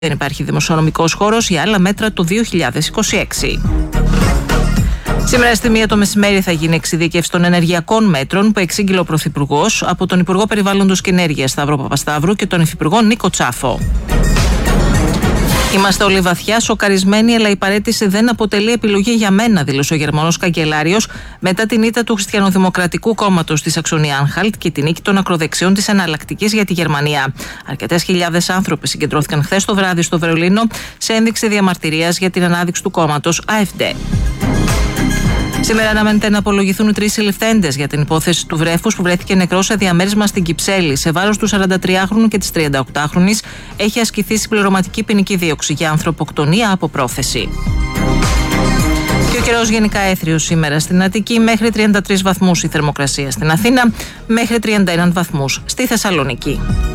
Δεν υπάρχει δημοσιονομικός χώρος για άλλα μέτρα το 2026. Σήμερα στη 1 το μεσημέρι θα γίνει εξειδίκευση των ενεργειακών μέτρων που εξήγηλε ο Πρωθυπουργός από τον Υπουργό Περιβάλλοντος και Ενέργειας Σταύρο Παπασταύρου και τον Υφυπουργό Νίκο Τσάφο. Είμαστε όλοι βαθιά σοκαρισμένοι, αλλά η παραίτηση δεν αποτελεί επιλογή για μένα, δήλωσε ο Γερμανός καγκελάριος μετά την ήττα του Χριστιανοδημοκρατικού Κόμματος στη Σαξονία-Άνχαλτ και την νίκη των ακροδεξιών της Εναλλακτικής για τη Γερμανία. Αρκετές χιλιάδες άνθρωποι συγκεντρώθηκαν χθες το βράδυ στο Βερολίνο σε ένδειξη διαμαρτυρίας για την ανάδειξη του κόμματος AfD. Σήμερα αναμένεται να απολογηθούν 3 συλληφθέντες για την υπόθεση του βρέφους που βρέθηκε νεκρός σε διαμέρισμα στην Κυψέλη. Σε βάρος του 43χρονου και της 38χρονης έχει ασκηθεί συμπληρωματική ποινική δίωξη για ανθρωποκτονία από πρόθεση. Και ο καιρός γενικά έθριος σήμερα στην Αττική, μέχρι 33 βαθμούς η θερμοκρασία στην Αθήνα, μέχρι 31 βαθμούς στη Θεσσαλονίκη.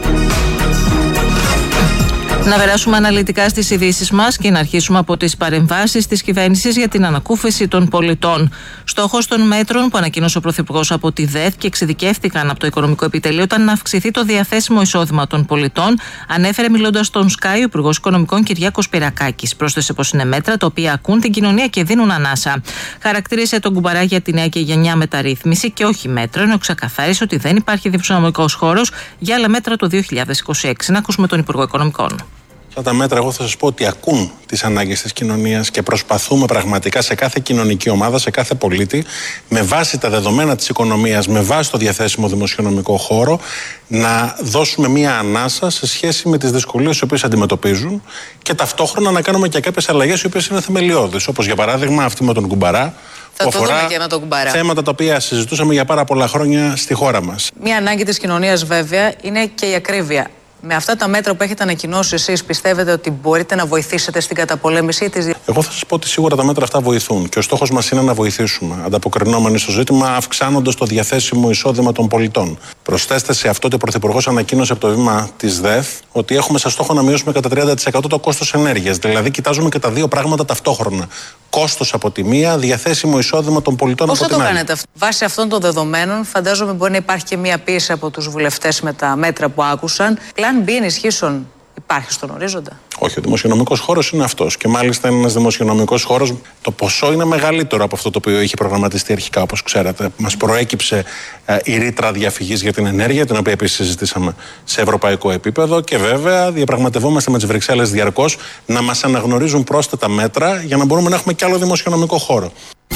Να περάσουμε αναλυτικά στις ειδήσεις μας και να αρχίσουμε από τις παρεμβάσεις της κυβέρνησης για την ανακούφιση των πολιτών. Στόχος των μέτρων που ανακοίνωσε ο Πρωθυπουργός από τη ΔΕΘ και εξειδικεύτηκαν από το Οικονομικό Επιτελείο ήταν να αυξηθεί το διαθέσιμο εισόδημα των πολιτών, ανέφερε μιλώντας στον Sky ο Υπουργός Οικονομικών Κυριάκος Πυρακάκης. Πρόσθεσε πως είναι μέτρα τα οποία ακούν την κοινωνία και δίνουν ανάσα. Χαρακτήρισε τον κουμπαρά για τη νέα και γενιά μεταρρύθμιση και όχι μέτρο, ενώ ξεκαθάρισε ότι δεν υπάρχει δημοσιονομικός χώρος για άλλα μέτρα το 2026. Να ακούσουμε τον Υπουργό Οικονομικών. Αυτά τα μέτρα, εγώ θα σας πω ότι ακούν τις ανάγκες της κοινωνίας και προσπαθούμε πραγματικά σε κάθε κοινωνική ομάδα, σε κάθε πολίτη, με βάση τα δεδομένα της οικονομίας, με βάση το διαθέσιμο δημοσιονομικό χώρο, να δώσουμε μία ανάσα σε σχέση με τις δυσκολίες τις οποίες αντιμετωπίζουν και ταυτόχρονα να κάνουμε και κάποιες αλλαγές οι οποίες είναι θεμελιώδεις. Όπως για παράδειγμα αυτή με τον κουμπαρά. Θα το δούμε και με τον κουμπαρά. Θέματα τα οποία συζητούσαμε για πάρα πολλά χρόνια στη χώρα μας. Μία ανάγκη της κοινωνίας, βέβαια, είναι και η ακρίβεια. Με αυτά τα μέτρα που έχετε ανακοινώσει εσείς, πιστεύετε ότι μπορείτε να βοηθήσετε στην καταπολέμησή της? Εγώ θα σας πω ότι σίγουρα τα μέτρα αυτά βοηθούν και ο στόχος μας είναι να βοηθήσουμε, ανταποκρινόμενοι στο ζήτημα, αυξάνοντας το διαθέσιμο εισόδημα των πολιτών. Προσθέστε σε αυτό ότι ο Πρωθυπουργός ανακοίνωσε από το βήμα της ΔΕΘ ότι έχουμε σαν στόχο να μειώσουμε κατά 30% το κόστος ενέργειας. Δηλαδή, κοιτάζουμε και τα δύο πράγματα ταυτόχρονα. Κόστος από τη μία, διαθέσιμο εισόδημα των πολιτών από την άλλη. Πώς θα το κάνετε αυτό? Βάσει αυτών των δεδομένων, φαντάζομαι μπορεί να υπάρχει και μία πίεση από τους βουλευτές με τα μέτρα που άκουσαν. Πλάν B ενισχύσεων υπάρχει στον ορίζοντα? Όχι, ο δημοσιονομικός χώρος είναι αυτός. Και μάλιστα είναι ένας δημοσιονομικός χώρος. Το ποσό είναι μεγαλύτερο από αυτό το οποίο είχε προγραμματιστεί αρχικά, όπως ξέρετε. Μας προέκυψε η ρήτρα διαφυγής για την ενέργεια, την οποία επίσης συζητήσαμε σε ευρωπαϊκό επίπεδο. Και βέβαια διαπραγματευόμαστε με τις Βρυξέλλες διαρκώς να μας αναγνωρίζουν πρόσθετα μέτρα για να μπορούμε να έχουμε κι άλλο δημοσιονομικό χώρο.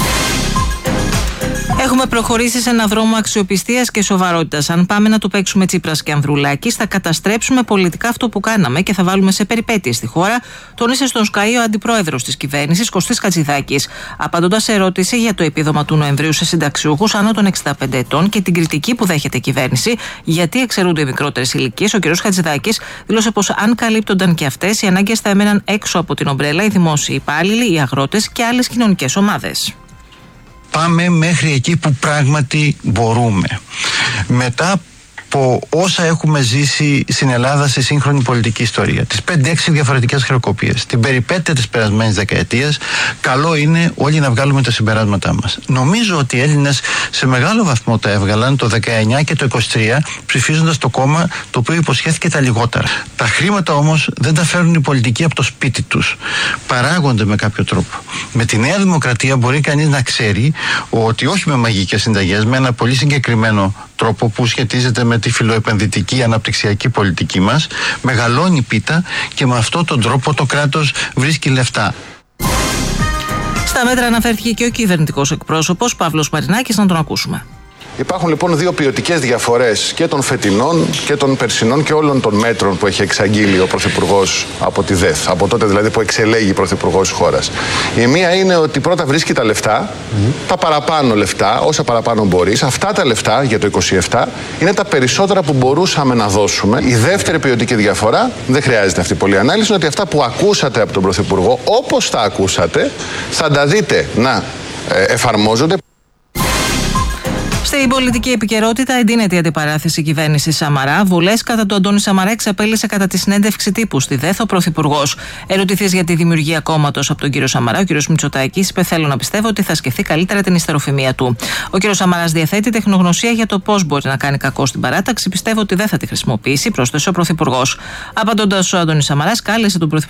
Έχουμε προχωρήσει σε ένα δρόμο αξιοπιστίας και σοβαρότητας. Αν πάμε να το παίξουμε Τσίπρας και Ανδρουλάκης, θα καταστρέψουμε πολιτικά αυτό που κάναμε και θα βάλουμε σε περιπέτειες στη χώρα, τόνισε στον Sky ο αντιπρόεδρος της κυβέρνησης, Κωστής Χατζηδάκης. Απαντώντας σε ερώτηση για το επίδομα του Νοεμβρίου σε συνταξιούχους άνω των 65 ετών και την κριτική που δέχεται η κυβέρνηση, γιατί εξαιρούνται οι μικρότερες ηλικίες, ο κ. Χατζηδάκης δήλωσε πως αν καλύπτονταν και αυτές, οι ανάγκες θα έμεναν έξω από την ομπρέλα οι δημόσιοι υπάλληλοι, οι αγρότες και άλλες κοινωνικές ομάδες. Πάμε μέχρι εκεί που πράγματι μπορούμε. Μετά από όσα έχουμε ζήσει στην Ελλάδα σε σύγχρονη πολιτική ιστορία, τις 5-6 διαφορετικές χρεοκοπίες, την περιπέτεια της περασμένης δεκαετίας, καλό είναι όλοι να βγάλουμε τα συμπεράσματά μας. Νομίζω ότι οι Έλληνες σε μεγάλο βαθμό τα έβγαλαν το 19 και το 23, ψηφίζοντας το κόμμα το οποίο υποσχέθηκε τα λιγότερα. Τα χρήματα όμως δεν τα φέρνουν οι πολιτικοί από το σπίτι τους. Παράγονται με κάποιο τρόπο. Με τη Νέα Δημοκρατία μπορεί κανείς να ξέρει ότι όχι με μαγικές συνταγές, με ένα πολύ συγκεκριμένο τρόπο που σχετίζεται με τη φιλοεπενδυτική αναπτυξιακή πολιτική μας, μεγαλώνει πίτα και με αυτόν τον τρόπο το κράτος βρίσκει λεφτά. Στα μέτρα αναφέρθηκε και ο κυβερνητικός εκπρόσωπος Παύλος Μαρινάκης, να τον ακούσουμε. Υπάρχουν λοιπόν δύο ποιοτικές διαφορές και των φετινών και των περσινών και όλων των μέτρων που έχει εξαγγείλει ο Πρωθυπουργός από τη ΔΕΘ, από τότε δηλαδή που εξελέγει Πρωθυπουργός της χώρας. Η μία είναι ότι πρώτα βρίσκει τα λεφτά, τα παραπάνω λεφτά, όσα παραπάνω μπορείς. Αυτά τα λεφτά για το 27 είναι τα περισσότερα που μπορούσαμε να δώσουμε. Η δεύτερη ποιοτική διαφορά, δεν χρειάζεται αυτή πολλή ανάλυση, είναι ότι αυτά που ακούσατε από τον Πρωθυπουργό, όπως τα ακούσατε, θα τα δείτε να εφαρμόζονται. Στην πολιτική επικαιρότητα εντείνεται η αντιπαράθεση κυβέρνηση Σαμαρά. Βουλές κατά του Αντώνη Σαμαρά εξαπέλυσε κατά τη συνέντευξη τύπου στη ΔΕΘ ο Πρωθυπουργός. Ερωτηθής για τη δημιουργία κόμματος από τον κύριο Σαμαρά, ο κύριος Μητσοτάκης είπε: θέλω να πιστεύω ότι θα σκεφτεί καλύτερα την υστεροφημία του. Ο κύριος Σαμαράς διαθέτει τεχνογνωσία για το πώς μπορεί να κάνει κακό στην παράταξη. Πιστεύω ότι δεν θα τη χρησιμοποιήσει, πρόσθεσε ο Πρωθυπουργός. Απαντώντας, ο Αντώνης Σαμαράς κάλεσε τον